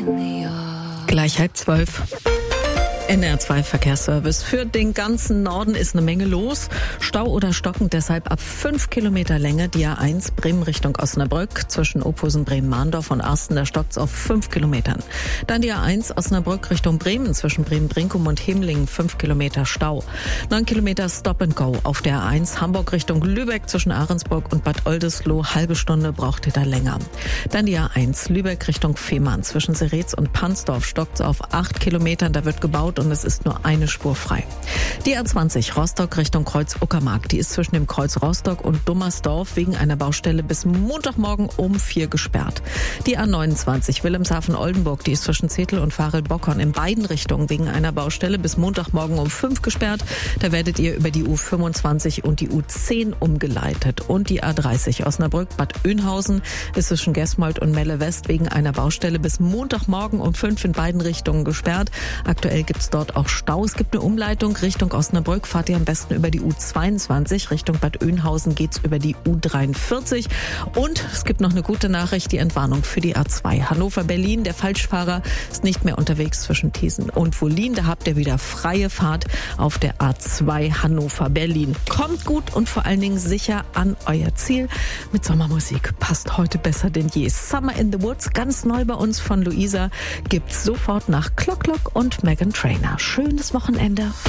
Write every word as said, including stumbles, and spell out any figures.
Gleich halb zwölf. N R zwei Verkehrsservice. Für den ganzen Norden ist eine Menge los. Stau oder stockend, deshalb ab fünf Kilometer Länge die A eins Bremen Richtung Osnabrück. Zwischen Ophusen, Bremen-Mahndorf und Arsten, da stockt's auf fünf Kilometern. Dann die A eins Osnabrück Richtung Bremen. Zwischen Bremen-Brinkum und Hemlingen fünf Kilometer Stau. neun Kilometer Stop and Go auf der A eins Hamburg Richtung Lübeck. Zwischen Ahrensburg und Bad Oldesloe. Halbe Stunde braucht ihr da länger. Dann die A eins Lübeck Richtung Fehmarn. Zwischen Seretz und Pansdorf stockt's auf acht Kilometern. Da wird gebaut und es ist nur eine Spur frei. Die A zwanzig Rostock Richtung Kreuz Uckermark, die ist zwischen dem Kreuz Rostock und Dummersdorf wegen einer Baustelle bis Montagmorgen um vier gesperrt. Die A neunundzwanzig Wilhelmshaven-Oldenburg, die ist zwischen Zetel und Farel-Bockhorn in beiden Richtungen wegen einer Baustelle bis Montagmorgen um fünf gesperrt. Da werdet ihr über die U fünfundzwanzig und die U zehn umgeleitet. Und die A dreißig Osnabrück-Bad Oeynhausen ist zwischen Gesmold und Melle West wegen einer Baustelle bis Montagmorgen um fünf in beiden Richtungen gesperrt. Aktuell gibt es dort auch Stau. Es gibt eine Umleitung Richtung Osnabrück. Fahrt ihr am besten über die U zweiundzwanzig. Richtung Bad Oeynhausen geht's über die U dreiundvierzig. Und es gibt noch eine gute Nachricht, die Entwarnung für die A zwei. Hannover-Berlin, der Falschfahrer ist nicht mehr unterwegs zwischen Thiesen und Wollin. Da habt ihr wieder freie Fahrt auf der A zwei Hannover-Berlin. Kommt gut und vor allen Dingen sicher an euer Ziel. Mit Sommermusik passt heute besser denn je. Summer in the Woods, ganz neu bei uns von Luisa, gibt's sofort nach Clock Clock und Meghan Trainor. Schönes Wochenende.